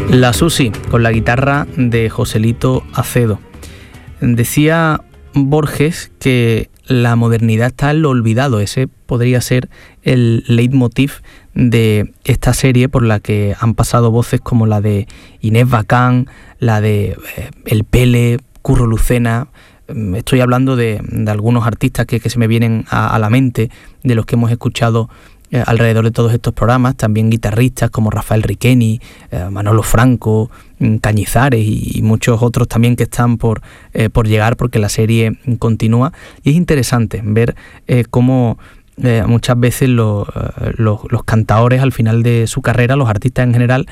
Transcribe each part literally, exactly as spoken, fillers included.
La Susi, con la guitarra de Joselito Acedo. Decía Borges que la modernidad está en lo olvidado. Ese podría ser el leitmotiv de esta serie, por la que han pasado voces como la de Inés Bacán, la de eh, El Pele, Curro Lucena. Estoy hablando de, de algunos artistas que, que se me vienen a, a la mente, de los que hemos escuchado eh, alrededor de todos estos programas. También guitarristas como Rafael Riqueni, eh, Manolo Franco, Cañizares y, y muchos otros también que están por, eh, por llegar, porque la serie continúa. Y es interesante ver eh, cómo Eh, muchas veces los, los, los cantaores al final de su carrera, los artistas en general,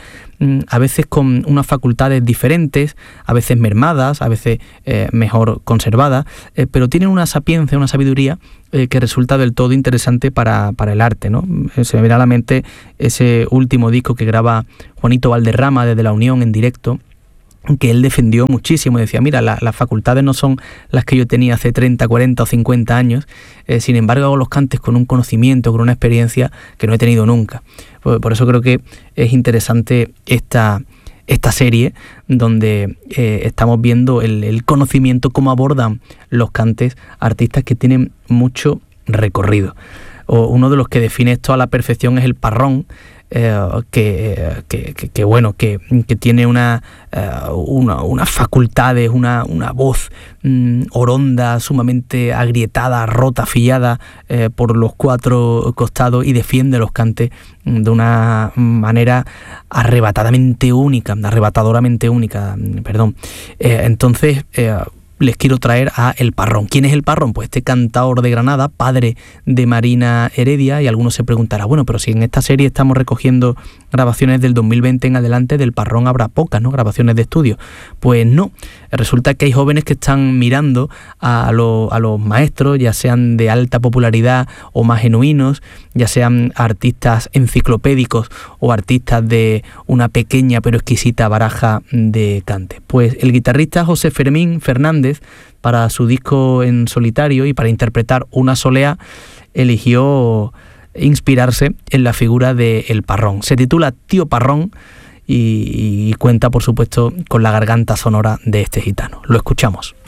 a veces con unas facultades diferentes, a veces mermadas, a veces eh, mejor conservadas, eh, pero tienen una sapiencia, una sabiduría eh, que resulta del todo interesante para, para el arte, ¿no? Se me viene a la mente ese último disco que graba Juanito Valderrama desde La Unión en directo, que él defendió muchísimo. Decía, mira, la, las facultades no son las que yo tenía hace treinta, cuarenta o cincuenta años, eh, sin embargo hago los cantes con un conocimiento, con una experiencia que no he tenido nunca. Por, por eso creo que es interesante esta, esta serie, donde eh, estamos viendo el, el conocimiento, cómo abordan los cantes artistas que tienen mucho recorrido. O uno de los que define esto a la perfección es el Parrón, Eh, que, que, que, que bueno que, que tiene una, uh, una unas facultades, una, una voz um, oronda, sumamente agrietada, rota, afillada eh, por los cuatro costados, y defiende los cantes de una manera arrebatadamente única, arrebatadoramente única, perdón. Eh, entonces eh, les quiero traer a El Parrón. ¿Quién es El Parrón? Pues este cantaor de Granada, padre de Marina Heredia, y algunos se preguntarán, bueno, pero si en esta serie estamos recogiendo grabaciones del dos mil veinte en adelante, del Parrón habrá pocas, ¿no? Grabaciones de estudio. Pues no, resulta que hay jóvenes que están mirando a, lo, a los maestros, ya sean de alta popularidad o más genuinos, ya sean artistas enciclopédicos o artistas de una pequeña pero exquisita baraja de cante. Pues el guitarrista José Fermín Fernández, para su disco en solitario y para interpretar Una Soleá, eligió inspirarse en la figura de El Parrón. Se titula Tío Parrón y, y cuenta, por supuesto, con la garganta sonora de este gitano. Lo escuchamos.